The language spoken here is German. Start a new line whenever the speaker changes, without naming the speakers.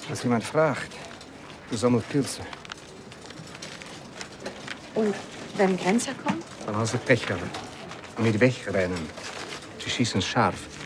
Als jemand fragt, du sammelt Pilze.
Und wenn Grenzer kommen?
Dann hast du Pech gehabt. Und nicht wegrennen. Sie schießen scharf.